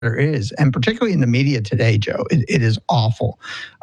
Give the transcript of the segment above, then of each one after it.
there is, and particularly in the media today, Joe, it is awful.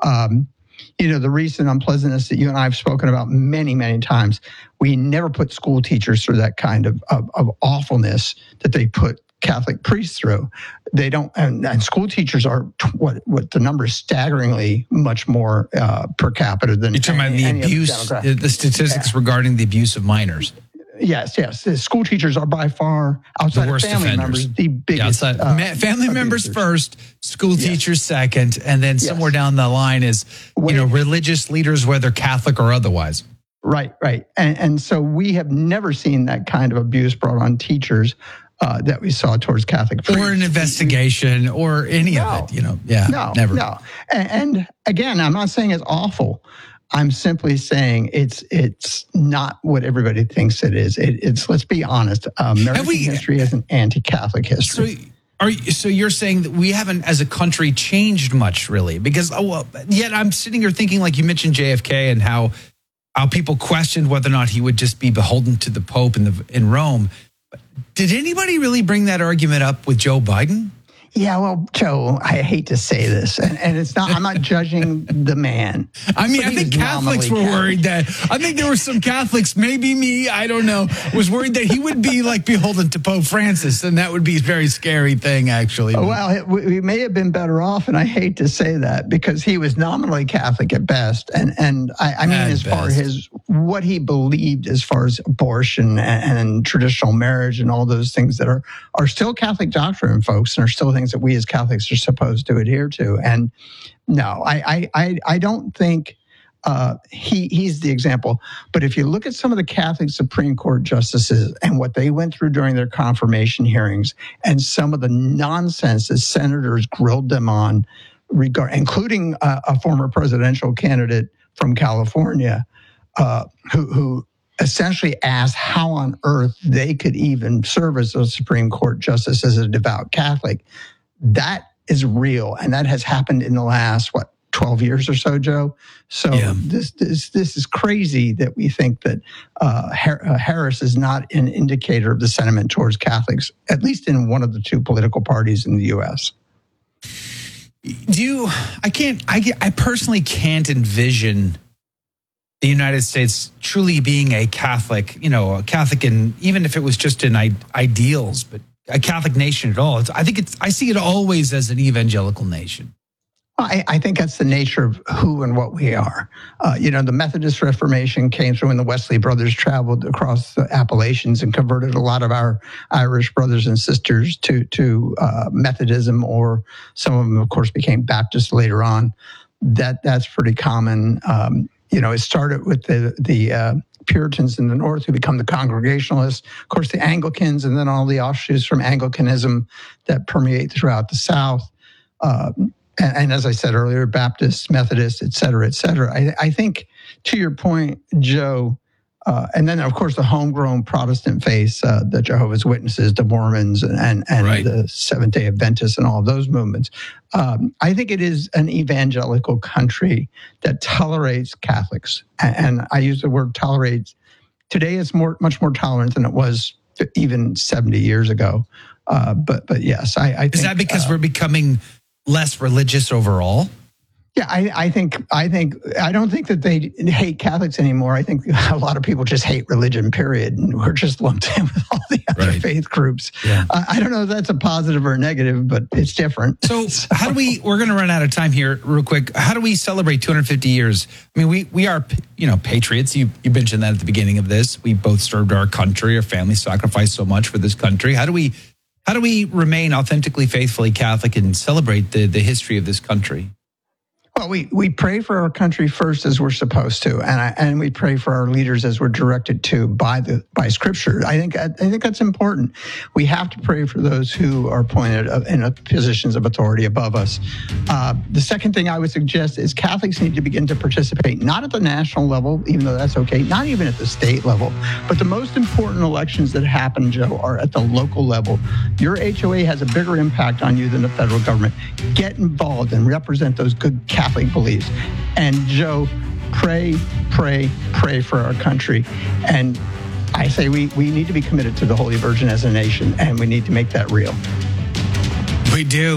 The recent unpleasantness that you and I have spoken about many, many times, we never put school teachers through that kind of awfulness that they put Catholic priests through. They don't, and school teachers are what the number is staggeringly much more per capita than. You're talking about the abuse, the statistics regarding the abuse of minors. Yes. The school teachers are by far, outside of family members, the biggest. Family members first, school teachers second, and then somewhere down the line is, religious leaders, whether Catholic or otherwise. Right. And so we have never seen that kind of abuse brought on teachers that we saw towards Catholic priests. Or an investigation or any of it, never. No. And again, I'm not saying it's awful. I'm simply saying it's not what everybody thinks it is. It's let's be honest. American history is an anti-Catholic history. So you're saying that we haven't, as a country, changed much, really? Because yet I'm sitting here thinking, like you mentioned JFK and how people questioned whether or not he would just be beholden to the Pope in Rome. Did anybody really bring that argument up with Joe Biden? Yeah, well, Joe, I hate to say this, and it's not. I'm not judging the man. I think Catholics were worried that. I think there were some Catholics, maybe me, I don't know, was worried that he would be like beholden to Pope Francis, and that would be a very scary thing, actually. Well, we may have been better off, and I hate to say that because he was nominally Catholic at best, and I mean, as far as what he believed, as far as abortion and traditional marriage and all those things that are still Catholic doctrine, folks, and are still things that we as Catholics are supposed to adhere to. And no, I don't think he's the example. But if you look at some of the Catholic Supreme Court justices and what they went through during their confirmation hearings and some of the nonsense that senators grilled them on, including a former presidential candidate from California who essentially asked how on earth they could even serve as a Supreme Court justice as a devout Catholic. That is real, and that has happened in the last 12 years or so, Joe. So this is crazy that we think that Harris is not an indicator of the sentiment towards Catholics, at least in one of the two political parties in the U.S. I personally can't envision the United States truly being a Catholic, a Catholic, and even if it was just in ideals, but a Catholic nation at all. I see it always as an evangelical nation. I think that's the nature of who and what we are. The Methodist Reformation came through when the Wesley brothers traveled across the Appalachians and converted a lot of our Irish brothers and sisters to Methodism, or some of them, of course, became Baptists later on. That's pretty common. It started with the Puritans in the North who become the Congregationalists, of course, the Anglicans, and then all the offshoots from Anglicanism that permeate throughout the South. And as I said earlier, Baptists, Methodists, et cetera, et cetera. I think, to your point, Joe, and then, of course, the homegrown Protestant faiths, the Jehovah's Witnesses, the Mormons, and right. The Seventh-day Adventists, and all of those movements. I think it is an evangelical country that tolerates Catholics. And I use the word tolerates. Today, it's much more tolerant than it was even 70 years ago. But yes, I think... Is that because we're becoming less religious overall? Yeah, I don't think that they hate Catholics anymore. I think a lot of people just hate religion, period. And we're just lumped in with all the other faith groups. Yeah. I don't know if that's a positive or a negative, but it's different. So how do we're going to run out of time here real quick. How do we celebrate 250 years? I mean, we are, patriots. You mentioned that at the beginning of this. We both served our country. Our family sacrificed so much for this country. How do we remain authentically, faithfully Catholic and celebrate the history of this country? Well, we pray for our country first, as we're supposed to, and we pray for our leaders as we're directed to by Scripture. I think that's important. We have to pray for those who are appointed in positions of authority above us. The second thing I would suggest is Catholics need to begin to participate, not at the national level, even though that's okay, not even at the state level, but the most important elections that happen, Joe, are at the local level. Your HOA has a bigger impact on you than the federal government. Get involved and represent those good Catholic beliefs. And Joe, pray for our country. And I say we need to be committed to the Holy Virgin as a nation, and we need to make that real. We do.